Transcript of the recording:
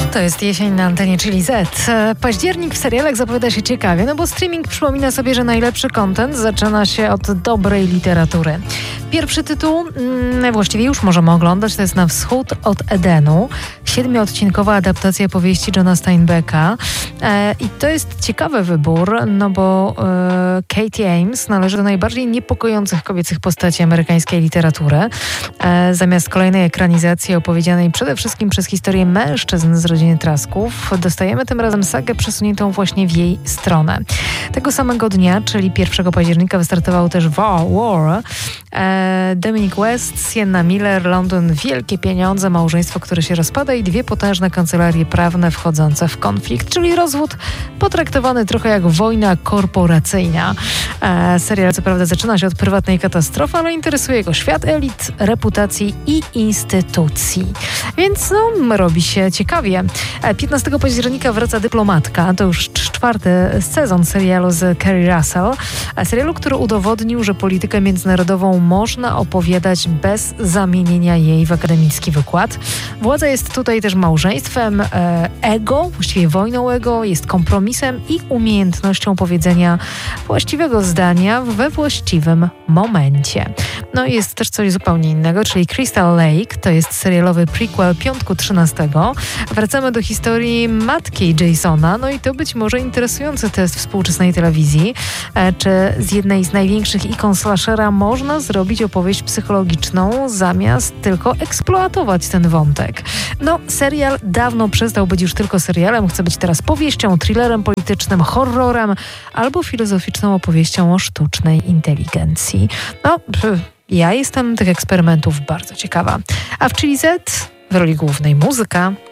To jest jesień na antenie Chili Z. Październik w serialach zapowiada się ciekawie, no bo streaming przypomina sobie, że najlepszy content zaczyna się od dobrej literatury. Pierwszy tytuł, właściwie już możemy oglądać, to jest Na wschód od Edenu. 7-odcinkowa adaptacja powieści Johna Steinbecka. I to jest ciekawy wybór, no bo Katie Ames należy do najbardziej niepokojących kobiecych postaci amerykańskiej literatury. Zamiast kolejnej ekranizacji opowiedzianej przede wszystkim przez historię mężczyzn z rodziny Trasków, dostajemy tym razem sagę przesuniętą właśnie w jej stronę. Tego samego dnia, czyli 1 października, wystartował też War. Dominic West, Sienna Miller, London, wielkie pieniądze, małżeństwo, które się rozpada i dwie potężne kancelarie prawne wchodzące w konflikt, czyli rozwód potraktowany trochę jak wojna korporacyjna. Serial co prawda zaczyna się od prywatnej katastrofy, ale interesuje go świat elit, reputacji i instytucji. Więc robi się ciekawie. 15 października wraca Dyplomatka. To już 4. sezon serialu z Kerry Russell. Serialu, który udowodnił, że politykę międzynarodową można opowiadać bez zamienienia jej w akademicki wykład. Władza jest tutaj też małżeństwem ego, właściwie wojną ego, jest kompromisem i umiejętnością powiedzenia właściwego zdania we właściwym momencie. No i jest też coś zupełnie innego, czyli Crystal Lake, to jest serialowy prequel Piątku 13. Wracamy do historii matki Jasona, no i to być może interesujący test współczesnej telewizji. Czy z jednej z największych ikon slashera można zrobić opowieść psychologiczną, zamiast tylko eksploatować ten wątek? No, serial dawno przestał być już tylko serialem, chce być teraz powieścią, thrillerem politycznym, horrorem albo filozoficzną opowieścią o sztucznej inteligencji. Ja jestem tych eksperymentów bardzo ciekawa. A w Chili Z w roli głównej muzyka